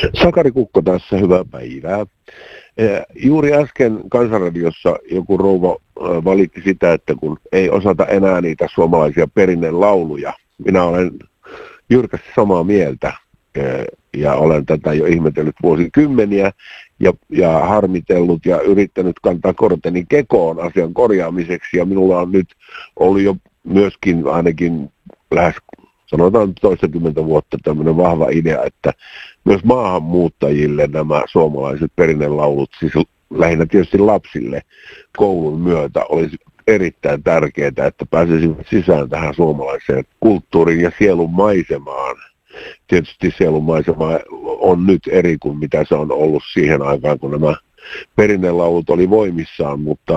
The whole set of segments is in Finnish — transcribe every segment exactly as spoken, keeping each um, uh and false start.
Sakari Kukko tässä, hyvää päivää. Juuri äsken Kansanradiossa joku rouva valitti sitä, että kun ei osata enää niitä suomalaisia perinnelauluja. Minä olen jyrkästi samaa mieltä ja olen tätä jo ihmetellyt vuosikymmeniä ja, ja harmitellut ja yrittänyt kantaa korteni kekoon asian korjaamiseksi. Ja minulla on nyt ollut jo myöskin ainakin lähes sanotaan toistakymmentä vuotta tämmöinen vahva idea, että myös maahanmuuttajille nämä suomalaiset perinnelaulut, siis lähinnä tietysti lapsille koulun myötä, olisi erittäin tärkeää, että pääsisivät sisään tähän suomalaiseen kulttuuriin ja sielun maisemaan. Tietysti sielun maisema on nyt eri kuin mitä se on ollut siihen aikaan, kun nämä perinnelaulut oli voimissaan, mutta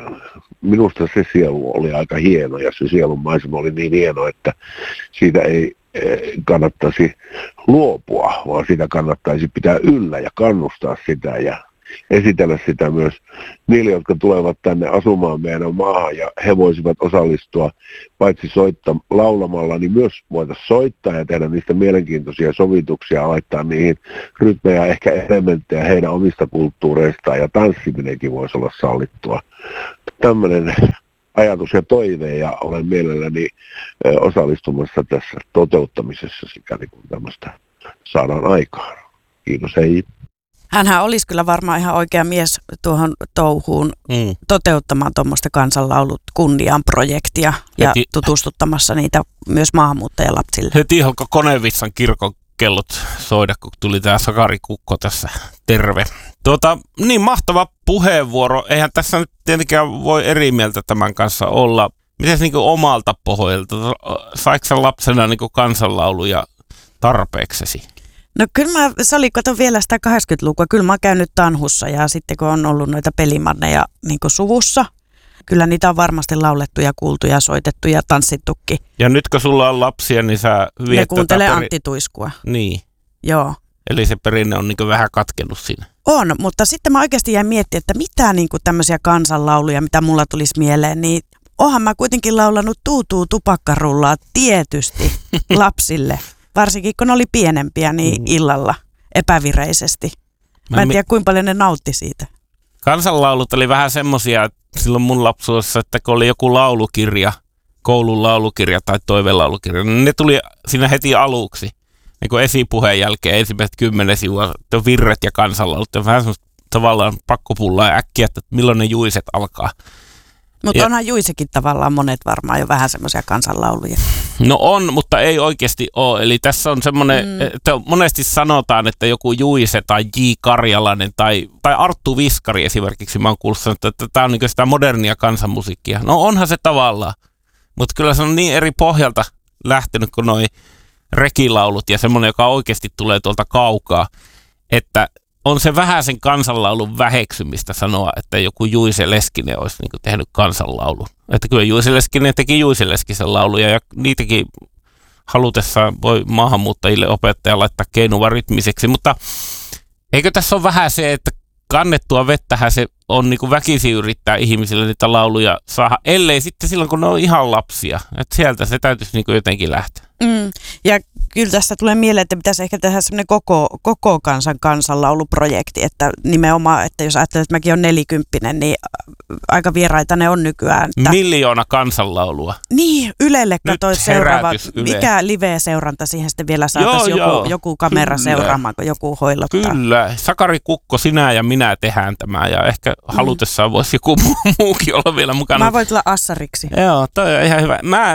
minusta se sielu oli aika hieno ja se sielun maisema oli niin hieno, että siitä ei kannattaisi luopua, vaan sitä kannattaisi pitää yllä ja kannustaa sitä ja esitellä sitä myös niille, jotka tulevat tänne asumaan meidän maahan ja he voisivat osallistua paitsi soittaa laulamalla, niin myös voida soittaa ja tehdä niistä mielenkiintoisia sovituksia ja laittaa niihin rytmejä, ehkä elementtejä heidän omista kulttuureistaan ja tanssiminenkin voisi olla sallittua. Tämmöinen ajatus ja toive ja olen mielelläni osallistumassa tässä toteuttamisessa sikäli kun tämmöistä saadaan aikaan. Kiitos, hei. Hänhän olisi kyllä varmaan ihan oikea mies tuohon touhuun mm. toteuttamaan tuommoista kansanlaulut kunniaan projektia ja heti tutustuttamassa niitä myös maahanmuuttajalapsille. Heti alkoi Konevitsan kirkon kellot soida, kun tuli tämä Sakari Kukko tässä. Terve. Tuota, niin mahtava puheenvuoro. Eihän tässä nyt tietenkään voi eri mieltä tämän kanssa olla. Mites niin kuin omalta pohjalta? Saiko sä lapsena niin kuin kansanlauluja tarpeeksesi? No kyllä mä, se oli, kato vielä sitä kahdeksankymmentälukua, kyllä mä oon käynyt Tanhussa ja sitten kun on ollut noita pelimanneja niin kuin suvussa, kyllä niitä on varmasti laulettu ja kuultu ja soitettu ja tanssittukin. Ja nyt kun sulla on lapsia, niin sä viet ne kuuntelee peri- Antti Tuiskua. Niin. Joo. Eli se perinne on niin kuin vähän katkenut siinä. On, mutta sitten mä oikeasti jäin miettimään, että mitä niin kuin tämmöisiä kansanlauluja, mitä mulla tulisi mieleen, niin oonhan mä kuitenkin laulanut Tuutuu tupakkarullaa tietysti lapsille. Varsinkin kun ne oli pienempiä, niin illalla epävireisesti. Mä, Mä en tiedä, kuinka paljon ne nautti siitä. Kansanlaulut oli vähän semmosia silloin mun lapsuudessa, että kun oli joku laulukirja, koulun laulukirja tai toivelaulukirja, niin ne tuli siinä heti aluksi. Niin kuin esipuheen jälkeen ensimmäiset kymmenen sivua, virret ja kansanlaulut. On vähän semmoista tavallaan pakkopullaa ja äkkiä, että milloin ne juiset alkaa. Mutta onhan juisekin tavallaan monet varmaan jo vähän semmoisia kansanlauluja. No on, mutta ei oikeasti ole. Eli tässä on semmoinen, mm. että monesti sanotaan, että joku Juise tai J. Karjalainen tai, tai Arttu Viskari esimerkiksi, mä oon kuullut sanoa, että tämä on niin sitä modernia kansanmusiikkia. No onhan se tavallaan, mutta kyllä se on niin eri pohjalta lähtenyt kuin noi rekilaulut ja semmoinen, joka oikeasti tulee tuolta kaukaa, että on se vähän sen kansanlaulun väheksymistä sanoa, että joku Juise Leskinen olisi niin kuin tehnyt kansanlaulun. Että kyllä Juise Leskinen teki Juise Leskisen lauluja ja niitäkin halutessaan voi maahanmuuttajille opettaja laittaa keinuva rytmiseksi. Mutta eikö tässä ole vähän se, että kannettua vettähän se on niin kuin väkisin yrittää ihmisille niitä lauluja saada, ellei sitten silloin, kun ne on ihan lapsia. Että sieltä se täytyisi niin kuin jotenkin lähteä. Mm. Ja kyllä tästä tulee mieleen, että pitäisi ehkä tehdä semmoinen koko, koko kansan kansanlauluprojekti, että nimenomaan, että jos ajattelet, että mäkin olen nelikymppinen, niin aika vieraita ne on nykyään. Että miljoona kansanlaulua. Niin, Ylelle katsoi seuraava, Yle. Mikä live-seuranta siihen sitten vielä saataisiin joku, joo. joku kamera kyllä. seuraamaan, kun joku hoilottaa. Kyllä, Sakari Kukko, sinä ja minä tehdään tämä ja ehkä mm. halutessaan voisi joku muukin olla vielä mukana. Mä voin tulla assariksi. Joo, toi on ihan hyvä. Mä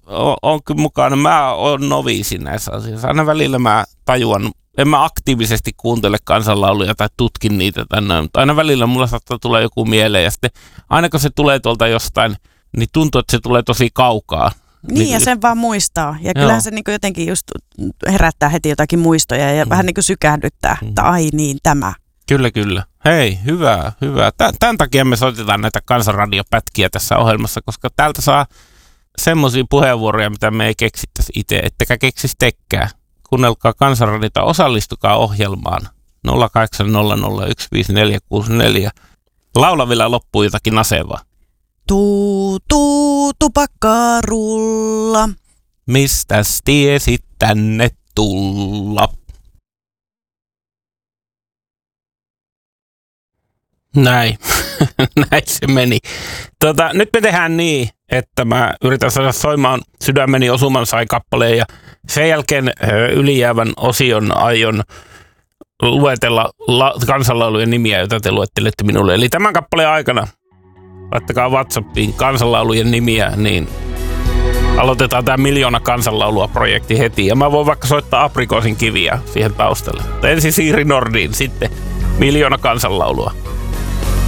on kyllä mukana. Mä oon noviisi näissä asioissa. Aina välillä mä tajuan, en mä aktiivisesti kuuntele kansanlauluja tai tutkin niitä tänne, mutta aina välillä mulla saattaa tulla joku mieleen ja sitten aina kun se tulee tuolta jostain, niin tuntuu, että se tulee tosi kaukaa. Niin, niin ja sen vaan muistaa. Ja kyllähän joo. se niin jotenkin just herättää heti jotakin muistoja ja mm. vähän niin kuin sykähdyttää, mm. että ai niin, tämä. Kyllä, kyllä. Hei, hyvä, hyvä. Tämän takia me soitetaan näitä kansanradiopätkiä tässä ohjelmassa, koska täältä saa semmoisia puheenvuoroja, mitä me ei keksittäisi itse, ettekä keksisi tekkää. Kuunnelkaa Kansanradiota, osallistukaa ohjelmaan nolla kahdeksan nolla nolla yksi viisi neljä kuusi neljä. Laula vielä loppuu jotakin nasevaa. Tuu, tuu, tupakkarulla. Mistäs tiesit tänne tulla? Näin. Näin se meni. Tota, nyt me tehdään niin, että mä yritän saada soimaan Sydämeni osuman sai kappaleen ja sen jälkeen ylijäävän osion aion luetella la- kansanlaulujen nimiä, joita te luettelette minulle. Eli tämän kappaleen aikana laittakaa WhatsAppiin kansanlaulujen nimiä, niin aloitetaan tämä miljoona kansanlaulua projekti heti. Ja mä voin vaikka soittaa Aprikoosin kiviä siihen taustalle. Ensin Siiri Nordin, sitten miljoona kansanlaulua.